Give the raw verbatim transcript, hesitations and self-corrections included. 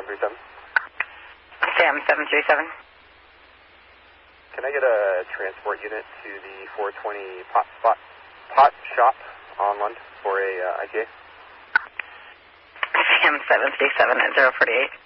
three seven. Sam seven three seven. Can I get a transport unit to the four twenty pot spot pot shop on Lund for a uh, I G A? Sam seven three seven at zero forty eight.